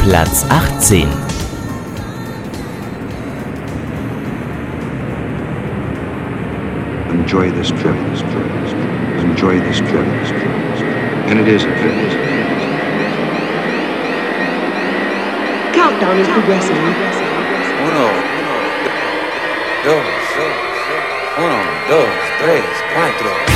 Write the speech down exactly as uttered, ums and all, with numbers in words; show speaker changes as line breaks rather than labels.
Platz achtzehn.
Enjoy this trip. Enjoy this trip. And it is a trip.
Countdown is progressing.
Uno, dos, uno, dos, tres, cuatro.